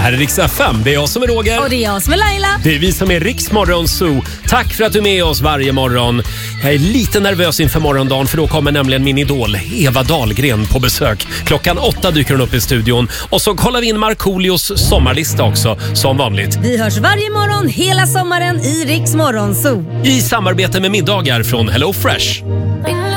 här är Rix FM. Det är jag som är Roger. Och det är jag som är Laila. Det är vi som är Rix Morgon Zoo. Tack för att du är med oss varje morgon. Jag är lite nervös inför morgondagen för då kommer nämligen min idol Eva Dahlgren på besök. 8:00 dyker hon upp i studion. Och så kollar vi in Markoolios sommarlista också, som vanligt. Vi hörs varje morgon hela sommaren i Rix Morgon Zoo. I samarbete med middagar från Hello Fresh.